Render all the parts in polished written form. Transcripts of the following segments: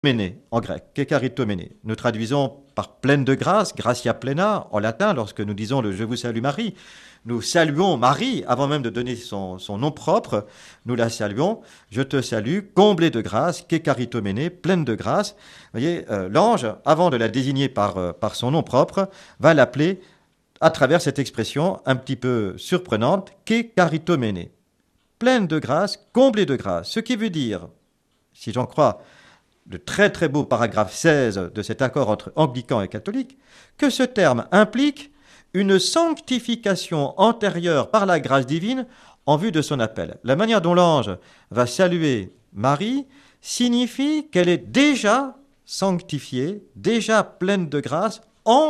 Méné, en grec, kekaritomene. Nous traduisons par pleine de grâce, gratia plena, en latin, lorsque nous disons le Je vous salue Marie. Nous saluons Marie, avant même de donner son nom propre, nous la saluons. Je te salue, comblée de grâce, kekaritomene, pleine de grâce. Vous voyez, l'ange, avant de la désigner par son nom propre, va l'appeler à travers cette expression un petit peu surprenante, kekaritomene, pleine de grâce, comblée de grâce. Ce qui veut dire, si j'en crois le très très beau paragraphe 16 de cet accord entre anglicans et catholiques, que ce terme implique une sanctification antérieure par la grâce divine en vue de son appel. La manière dont l'ange va saluer Marie signifie qu'elle est déjà sanctifiée, déjà pleine de grâce,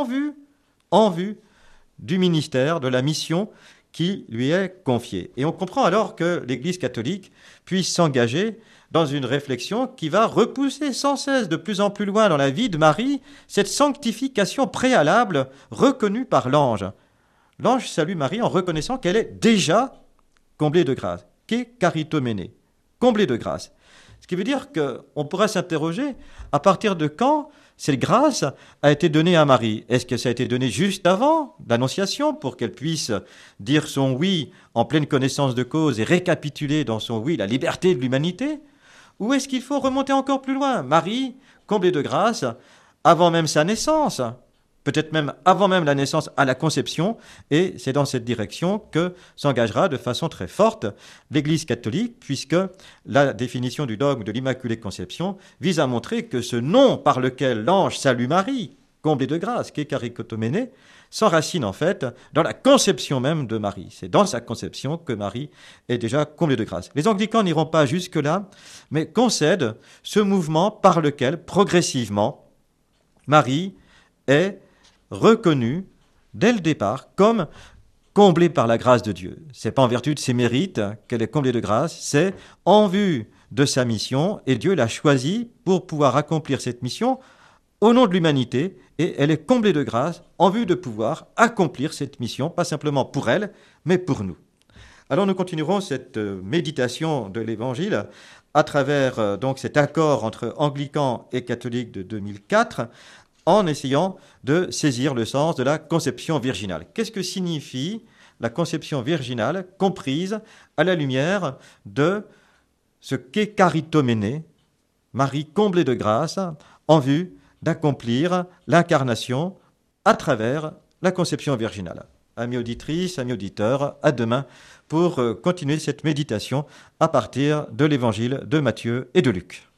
en vue du ministère, de la mission qui lui est confiée. Et on comprend alors que l'Église catholique puisse s'engager dans une réflexion qui va repousser sans cesse de plus en plus loin dans la vie de Marie cette sanctification préalable reconnue par l'ange. L'ange salue Marie en reconnaissant qu'elle est déjà comblée de grâce, kekaritomene, comblée de grâce. Ce qui veut dire qu'on pourra s'interroger à partir de quand cette grâce a été donnée à Marie. Est-ce que ça a été donné juste avant l'Annonciation pour qu'elle puisse dire son oui en pleine connaissance de cause et récapituler dans son oui la liberté de l'humanité ? Ou est-ce qu'il faut remonter encore plus loin ? Marie, comblée de grâce, avant même sa naissance, peut-être même avant même la naissance à la conception, et c'est dans cette direction que s'engagera de façon très forte l'Église catholique, puisque la définition du dogme de l'Immaculée Conception vise à montrer que ce nom par lequel l'ange salue Marie, comblée de grâce, kekaritomene, s'enracine en fait dans la conception même de Marie. C'est dans sa conception que Marie est déjà comblée de grâce. Les anglicans n'iront pas jusque-là, mais concèdent ce mouvement par lequel, progressivement, Marie est reconnue dès le départ comme comblée par la grâce de Dieu. Ce n'est pas en vertu de ses mérites qu'elle est comblée de grâce, c'est en vue de sa mission, et Dieu l'a choisie pour pouvoir accomplir cette mission au nom de l'humanité, et elle est comblée de grâce en vue de pouvoir accomplir cette mission, pas simplement pour elle, mais pour nous. Alors nous continuerons cette méditation de l'Évangile à travers donc cet accord entre anglicans et catholiques de 2004, en essayant de saisir le sens de la conception virginale. Qu'est-ce que signifie la conception virginale comprise à la lumière de ce kekaritomene, Marie comblée de grâce, en vue d'accomplir l'incarnation à travers la conception virginale. Amis auditrices, amis auditeurs, à demain pour continuer cette méditation à partir de l'évangile de Matthieu et de Luc.